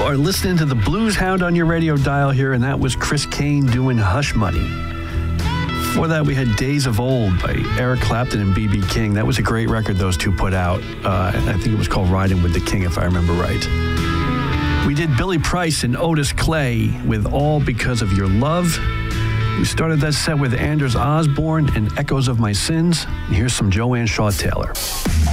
are listening to the Blues Hound on your radio dial here, and that was Chris Kane doing Hush Money. Before that, we had Days of Old by Eric Clapton and B.B. King. That was a great record those two put out. I think it was called Riding with the King, if I remember right. We did Billy Price and Otis Clay with All Because of Your Love. We started that set with Anders Osborne and Echoes of My Sins. And here's some Joanne Shaw Taylor.